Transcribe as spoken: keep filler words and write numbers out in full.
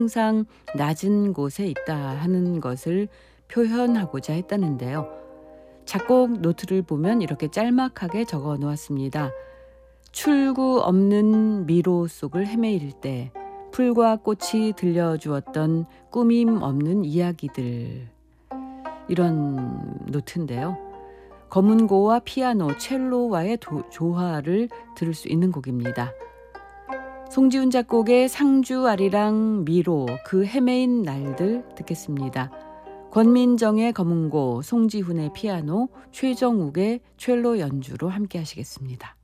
항상 낮은 곳에 있다 하는 것을 표현하고자 했다는데요. 작곡 노트를 보면 이렇게 짤막하게 적어 놓았습니다. 출구 없는 미로 속을 헤매일 때 풀과 꽃이 들려주었던 꾸밈 없는 이야기들, 이런 노트인데요. 검은고와 피아노, 첼로와의 도, 조화를 들을 수 있는 곡입니다. 송지훈 작곡의 상주 아리랑 미로, 그 헤매인 날들 듣겠습니다. 권민정의 검은고, 송지훈의 피아노, 최정욱의 첼로 연주로 함께 하시겠습니다.